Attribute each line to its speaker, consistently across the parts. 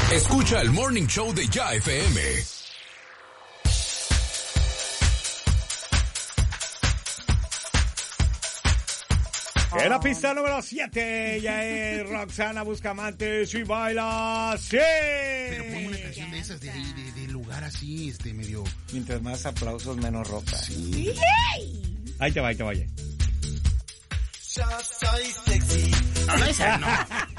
Speaker 1: Escucha el Morning Show de Ya FM.
Speaker 2: En la pista número 7, ya es Roxana Buscamantes y baila así.
Speaker 3: Pero ponme una canción de esas, de lugar así, medio...
Speaker 2: Mientras más aplausos, menos ropa.
Speaker 3: Sí.
Speaker 2: Ahí te va,
Speaker 4: Yo soy sexy.
Speaker 3: No, esa no.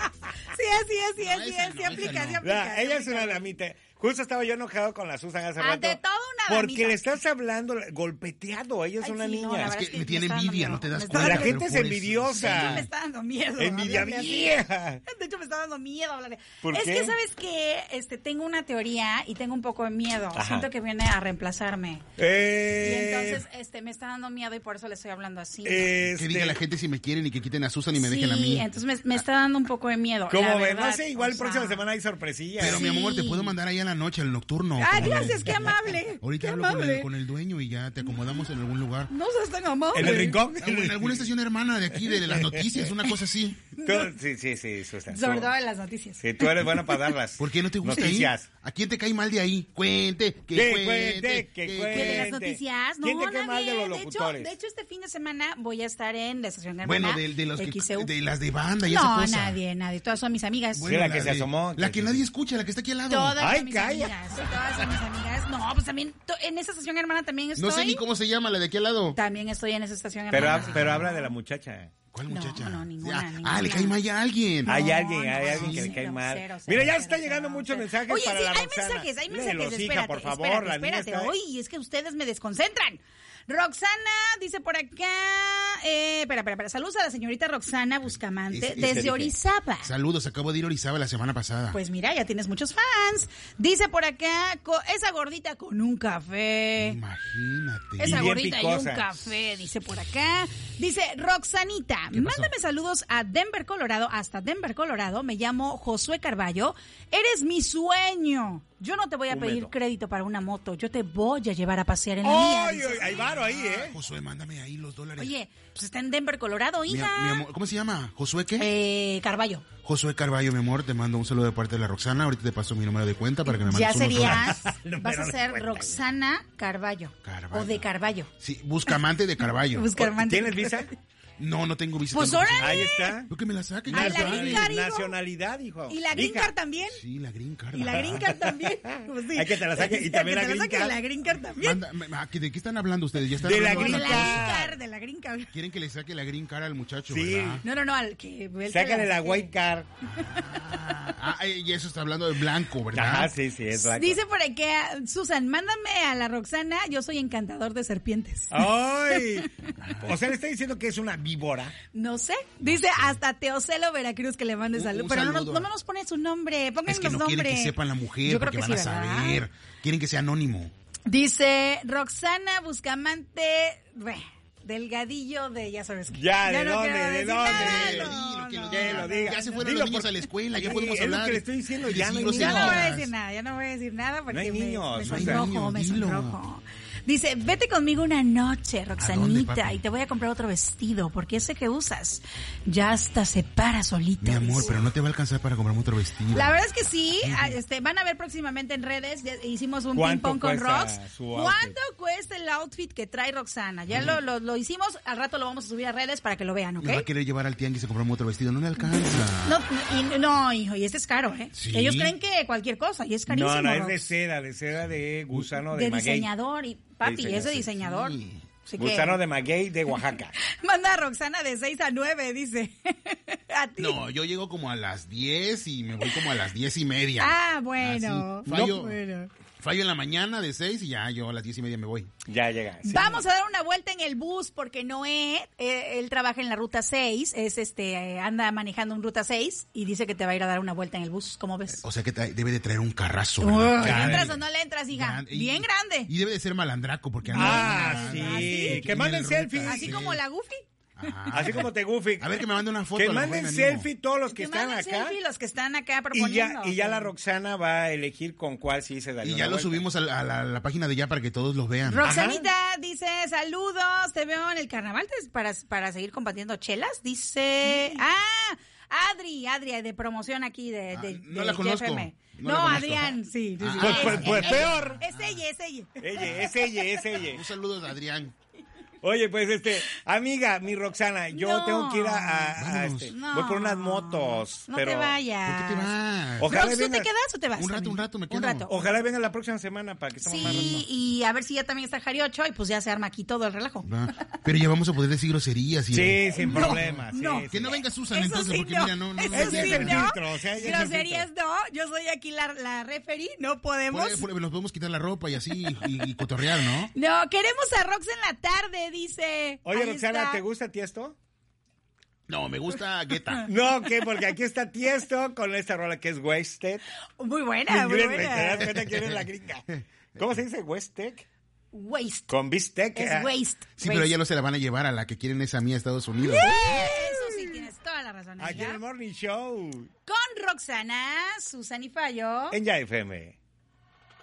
Speaker 5: Sí aplica.
Speaker 2: Ella es una damita. Justo estaba yo enojado con la Susan hace rato.
Speaker 5: Ante todo una damita.
Speaker 2: Porque le estás hablando golpeteado. Ella es una
Speaker 5: sí,
Speaker 2: niña.
Speaker 5: no,
Speaker 3: Es que me tiene
Speaker 5: está
Speaker 3: envidia,
Speaker 5: dando
Speaker 3: no te das
Speaker 5: miedo.
Speaker 3: cuenta.
Speaker 2: La
Speaker 3: pero
Speaker 2: gente es
Speaker 3: por eso.
Speaker 2: envidiosa.
Speaker 5: De hecho, me está dando miedo.
Speaker 2: Envidia
Speaker 5: hablarle así.
Speaker 2: vieja.
Speaker 5: De hecho, me está dando miedo hablar.
Speaker 2: ¿Por
Speaker 5: es
Speaker 2: qué?
Speaker 5: que, ¿sabes qué? Tengo una teoría y tengo un poco de miedo.
Speaker 2: Ajá.
Speaker 5: Siento que viene a reemplazarme. Y entonces, me está dando miedo y por eso le estoy hablando así.
Speaker 3: Que diga la gente si me quieren y que quiten a Susan y me dejen a mí.
Speaker 5: Entonces me está dando un poco de miedo.
Speaker 2: ¿Cómo
Speaker 5: la
Speaker 2: ven?
Speaker 5: verdad,
Speaker 2: No sé, igual
Speaker 5: o
Speaker 2: próxima
Speaker 5: sea.
Speaker 2: semana hay sorpresillas.
Speaker 3: Pero
Speaker 5: Sí.
Speaker 3: mi amor, te puedo mandar ahí a la noche, al nocturno.
Speaker 5: Ah,
Speaker 3: Como-
Speaker 5: gracias, qué amable.
Speaker 3: Ahorita
Speaker 5: qué
Speaker 3: hablo
Speaker 5: amable.
Speaker 3: con el dueño y ya te acomodamos en algún lugar.
Speaker 5: No seas tan amable.
Speaker 2: ¿En el rincón?
Speaker 3: En alguna estación hermana de aquí, de las noticias, una cosa así.
Speaker 2: Sí, Susan.
Speaker 5: Sobre todo en las noticias.
Speaker 2: Sí, tú eres buena para darlas.
Speaker 3: ¿Por qué no te gusta
Speaker 2: noticias.
Speaker 3: ahí? ¿A quién te cae mal de ahí? Cuente,
Speaker 2: Que cuente.
Speaker 5: ¿Que de las noticias?
Speaker 2: ¿Quién
Speaker 5: No,
Speaker 2: te cae mal de los locutores?
Speaker 5: De hecho, este fin de semana voy a estar en la estación hermana.
Speaker 3: Bueno, de los que,
Speaker 5: XEU.
Speaker 3: de las de banda y esa
Speaker 5: No,
Speaker 3: cosa.
Speaker 5: nadie. Todas son mis amigas.
Speaker 2: Sí, la que se asomó.
Speaker 3: La que nadie escucha, la que está aquí al lado.
Speaker 5: Todas
Speaker 2: Ay,
Speaker 5: son mis
Speaker 2: calla.
Speaker 5: amigas. Todas son mis amigas. No, pues también en esa estación hermana también estoy.
Speaker 3: No sé ni cómo se llama la de aquí al lado.
Speaker 5: También estoy en esa estación
Speaker 2: Pero,
Speaker 5: hermana.
Speaker 2: pero habla de la muchacha.
Speaker 3: ¿Cuál
Speaker 5: No,
Speaker 3: muchacha?
Speaker 5: no, ninguna,
Speaker 3: Ah, le cae mal a alguien.
Speaker 5: No,
Speaker 2: Hay alguien
Speaker 5: no,
Speaker 2: que le
Speaker 5: sí,
Speaker 2: cae
Speaker 5: no,
Speaker 2: mal.
Speaker 5: cero,
Speaker 2: Mira, ya
Speaker 5: cero,
Speaker 2: está
Speaker 5: cero,
Speaker 2: llegando
Speaker 5: cero,
Speaker 2: muchos
Speaker 5: cero.
Speaker 2: mensajes
Speaker 5: Oye,
Speaker 2: para
Speaker 5: sí,
Speaker 2: la
Speaker 5: hay
Speaker 2: Roxana.
Speaker 5: mensajes,
Speaker 2: Léelos, hija,
Speaker 5: espérate,
Speaker 2: por favor,
Speaker 5: espérate,
Speaker 2: la niña
Speaker 5: espérate.
Speaker 2: está-
Speaker 5: Oye, es que ustedes me desconcentran. Roxana dice por acá, espera, saludos a la señorita Roxana Buscamante
Speaker 3: Ese
Speaker 5: desde
Speaker 2: dije.
Speaker 5: Orizaba.
Speaker 3: Saludos, acabo de ir a Orizaba la semana pasada.
Speaker 5: Pues mira, ya tienes muchos fans. Dice por acá, esa gordita con un café.
Speaker 3: Imagínate.
Speaker 5: Esa
Speaker 2: bien
Speaker 5: gordita y un
Speaker 2: picosa.
Speaker 5: café, dice por acá. Dice, Roxanita, mándame saludos a Denver, Colorado, hasta Denver, Colorado. Me llamo Josué Carballo. Eres mi sueño. Yo no te voy a
Speaker 2: Húmedo.
Speaker 5: pedir crédito para una moto. Yo te voy a llevar a pasear en la mía.
Speaker 2: ¡Ay,
Speaker 5: Dice.
Speaker 2: hay varo ahí,
Speaker 3: Josué, mándame ahí los dólares.
Speaker 5: Oye, pues está en Denver, Colorado,
Speaker 3: Mi
Speaker 5: hija.
Speaker 3: amor, ¿cómo se llama? ¿Josué qué?
Speaker 5: Carballo.
Speaker 3: Josué Carballo, mi amor, te mando un saludo de parte de la Roxana. Ahorita te paso mi número de cuenta para que me mandes
Speaker 5: Ya
Speaker 3: unos
Speaker 5: serías,
Speaker 3: dólares.
Speaker 5: vas a ser Roxana Carballo.
Speaker 3: Carballo.
Speaker 5: O de Carballo.
Speaker 3: Sí, Buscamante de Carballo.
Speaker 5: Buscamante.
Speaker 2: ¿Tienes visa?
Speaker 3: No tengo visa.
Speaker 5: Pues
Speaker 3: tampoco.
Speaker 5: órale.
Speaker 2: Ahí está.
Speaker 3: Yo que me la saquen.
Speaker 5: Ay,
Speaker 3: ya
Speaker 5: la
Speaker 3: sabes.
Speaker 5: green card, hijo.
Speaker 2: Nacionalidad, hijo.
Speaker 5: ¿Y la Green
Speaker 2: Hija.
Speaker 5: Card también?
Speaker 3: Sí, la green card.
Speaker 5: Y la Green Card también. Pues sí.
Speaker 2: Hay que te la saque. Y también
Speaker 5: Que
Speaker 2: la
Speaker 5: te
Speaker 2: Green
Speaker 5: saque
Speaker 2: Card.
Speaker 5: la Green Card también.
Speaker 3: ¿De qué están hablando ustedes? ¿Ya están
Speaker 2: De la
Speaker 3: hablando
Speaker 5: De
Speaker 2: Green
Speaker 5: la
Speaker 3: otra
Speaker 5: Green
Speaker 3: cosa?
Speaker 5: Card, de la Green Card.
Speaker 3: Quieren que le saque la green card al muchacho,
Speaker 2: Sí.
Speaker 3: ¿verdad?
Speaker 5: No, al que...
Speaker 2: Sácale la white card.
Speaker 3: Y eso está hablando de blanco, ¿verdad?
Speaker 2: Ajá, sí, es blanco.
Speaker 5: Dice por aquí, Susan, mándame a la Roxana, yo soy encantador de serpientes.
Speaker 2: ¡Ay! O sea, le está diciendo que es una víbora.
Speaker 5: No sé. Dice hasta Teocelo Veracruz que le mande
Speaker 3: Un
Speaker 5: salud. Pero no
Speaker 3: saludo.
Speaker 5: nos pone su nombre. Pónganle
Speaker 3: Es que
Speaker 5: los
Speaker 3: no quieren
Speaker 5: nombres.
Speaker 3: que sepan la mujer
Speaker 5: Yo creo
Speaker 3: porque
Speaker 5: que
Speaker 3: van
Speaker 5: sí,
Speaker 3: a
Speaker 5: ¿verdad?
Speaker 3: saber. Quieren que sea anónimo.
Speaker 5: Dice Roxana Buscamante, delgadillo de, ya sabes qué.
Speaker 2: Ya, ¿de
Speaker 5: no
Speaker 2: dónde?
Speaker 5: quiero
Speaker 2: ¿De
Speaker 5: decir
Speaker 2: dónde?
Speaker 5: nada,
Speaker 3: Dilo,
Speaker 5: no,
Speaker 3: que
Speaker 5: no,
Speaker 3: lo
Speaker 2: que
Speaker 3: diga.
Speaker 2: lo diga.
Speaker 3: Ya se fueron
Speaker 2: Dilo
Speaker 3: los niños
Speaker 2: por-
Speaker 3: a la escuela, ya
Speaker 2: Sí,
Speaker 3: podemos
Speaker 2: es lo
Speaker 3: hablar.
Speaker 2: que le estoy diciendo, ya no hay
Speaker 3: Decir
Speaker 5: Yo no voy a
Speaker 3: groserías.
Speaker 5: decir nada, ya no voy a decir nada porque
Speaker 2: No hay niños,
Speaker 5: me
Speaker 2: no hay
Speaker 5: sonrojo,
Speaker 3: niños,
Speaker 5: me
Speaker 3: dilo.
Speaker 5: sonrojo. Dice, vete conmigo una noche,
Speaker 3: dónde,
Speaker 5: Roxanita,
Speaker 3: papi?
Speaker 5: y te voy a comprar otro vestido, porque ese que usas ya hasta se para solito.
Speaker 3: Mi amor,
Speaker 5: dice.
Speaker 3: pero no te va a alcanzar para comprarme otro vestido.
Speaker 5: La verdad es que sí, van a ver próximamente en redes, ya hicimos un ping
Speaker 2: ¿Cuánto
Speaker 5: pong con
Speaker 2: cuesta
Speaker 5: Rox.
Speaker 2: su outfit?
Speaker 5: ¿Cuánto cuesta el outfit que trae Roxana? Ya lo hicimos, al rato lo vamos a subir a redes para que lo vean, ¿ok?
Speaker 3: Me va a querer llevar al tianguis a comprarme otro vestido. No le alcanza.
Speaker 5: No, hijo, y este es caro, ¿eh?
Speaker 3: Sí.
Speaker 5: Ellos creen que cualquier cosa, y es carísimo.
Speaker 2: No, es
Speaker 5: Rox.
Speaker 2: de seda de gusano de,
Speaker 5: de
Speaker 2: maguey.
Speaker 5: diseñador, y papi,
Speaker 2: De
Speaker 5: es de diseñador.
Speaker 3: Sí.
Speaker 5: Así que-
Speaker 2: Gusano de maguey de Oaxaca.
Speaker 5: Manda a Roxana de 6 a 9, dice. A ti.
Speaker 3: No, yo llego como a las 10 y me voy como a las 10:30.
Speaker 5: Ah, bueno.
Speaker 3: Así. Fallo,
Speaker 5: No, bueno.
Speaker 3: fallo en la mañana de 6 y ya yo a las 10:30 me voy.
Speaker 2: Ya llega. Sí.
Speaker 5: Vamos a dar una vuelta en el bus porque Noé, él trabaja en la ruta 6, anda manejando en ruta 6 y dice que te va a ir a dar una vuelta en el bus, ¿cómo ves?
Speaker 3: O sea que debe de traer un carrazo.
Speaker 5: Uy,
Speaker 3: ¿verdad?
Speaker 5: ¿le
Speaker 3: Grande.
Speaker 5: entras o no le entras, hija?
Speaker 3: Grande.
Speaker 5: Bien grande.
Speaker 3: Y debe de ser malandraco porque
Speaker 2: Ah, sí.
Speaker 5: sí.
Speaker 2: Que manden selfies.
Speaker 5: Así
Speaker 3: sí.
Speaker 5: como la Goofy.
Speaker 3: Ajá.
Speaker 2: Así como te Goofy.
Speaker 3: A ver que me mande una foto.
Speaker 2: Que
Speaker 3: a lo mejor
Speaker 2: manden
Speaker 3: me animo.
Speaker 2: selfie todos los que están
Speaker 5: manden
Speaker 2: acá.
Speaker 5: selfie los que están acá
Speaker 2: Y
Speaker 5: proponiendo.
Speaker 2: ya la Roxana va a elegir con cuál sí se daría
Speaker 3: Y
Speaker 2: una
Speaker 3: ya lo
Speaker 2: vuelta.
Speaker 3: subimos a la página de ya para que todos los vean.
Speaker 5: Roxanita dice, saludos, te veo en el carnaval para seguir compartiendo chelas. Dice, Adri, de promoción aquí de
Speaker 3: no la conozco.
Speaker 5: GFM.
Speaker 3: No
Speaker 5: No,
Speaker 3: la conozco.
Speaker 5: Adrián, sí.
Speaker 2: Pues peor.
Speaker 5: Es ella.
Speaker 2: Es ella.
Speaker 3: Un saludo a Adrián.
Speaker 2: Oye, pues amiga, mi Roxana, yo
Speaker 5: No.
Speaker 2: tengo que ir
Speaker 3: Vámonos.
Speaker 5: No.
Speaker 2: voy por unas motos.
Speaker 5: No
Speaker 2: pero
Speaker 5: te vayas.
Speaker 3: ¿Por qué te vas?
Speaker 2: Ojalá
Speaker 5: Rox, ¿tú
Speaker 2: venga-
Speaker 5: te quedas o te vas?
Speaker 3: Un rato me quedo.
Speaker 5: Un rato.
Speaker 2: Ojalá venga la próxima semana para que estemos más rato.
Speaker 5: Sí, y a ver si ya también está Jariocho y pues ya se arma aquí todo el relajo.
Speaker 3: Va. Pero ya vamos a poder decir groserías. Y
Speaker 2: Sí, sin problema. Sí,
Speaker 5: no.
Speaker 2: sí.
Speaker 3: Que no venga Susan
Speaker 5: Eso
Speaker 3: entonces,
Speaker 5: sí,
Speaker 3: porque
Speaker 5: no.
Speaker 3: mira, no.
Speaker 5: Eso
Speaker 2: Ese
Speaker 5: sí,
Speaker 2: es el
Speaker 5: no.
Speaker 2: filtro, o sea, ese es el
Speaker 5: Groserías
Speaker 2: filtro.
Speaker 5: no, yo soy aquí la referee, no podemos.
Speaker 3: Nos podemos quitar la ropa y así y cotorrear, ¿no?
Speaker 5: No, queremos a Rox en la tarde, dice.
Speaker 2: Oye,
Speaker 5: Ahí
Speaker 2: Roxana,
Speaker 5: está.
Speaker 2: ¿te gusta Tiesto?
Speaker 3: No, me gusta Guetta.
Speaker 2: No, ¿qué? Porque aquí está Tiesto con esta rola que es Wasted.
Speaker 5: Muy buena, muy
Speaker 2: Inglés, ¿te das
Speaker 5: buena.
Speaker 2: cuenta quién es la gringa? ¿Cómo se dice? ¿Wasted?
Speaker 5: Waste.
Speaker 2: Con bistec.
Speaker 5: Es waste.
Speaker 3: Sí, pero ella no se la van a llevar a la que quieren esa mía a Estados Unidos.
Speaker 5: Eso sí, tienes toda la razón.
Speaker 2: Aquí en
Speaker 5: amiga.
Speaker 2: el Morning Show.
Speaker 5: Con Roxana, Susan y Fallo.
Speaker 2: En Ya FM.